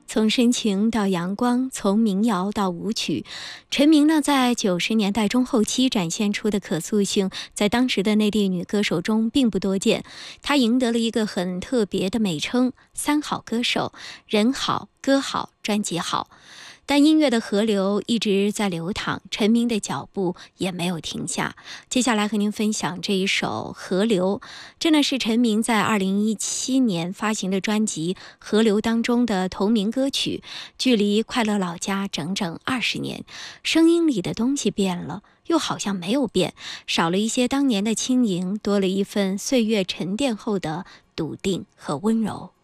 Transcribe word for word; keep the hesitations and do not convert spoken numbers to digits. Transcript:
从深情到阳光，从民谣到舞曲，陈明呢在九十年代中后期展现出的可塑性，在当时的内地女歌手中并不多见。她赢得了一个很特别的美称“三好歌手”，人好、歌好、专辑好。但音乐的河流一直在流淌，陈明的脚步也没有停下。接下来和您分享这一首《河流》，这呢是陈明在二零一七年发行的专辑《河流》当中的同名歌曲，距离快乐老家整整二十年。声音里的东西变了，又好像没有变，少了一些当年的轻盈，多了一份岁月沉淀后的笃定和温柔。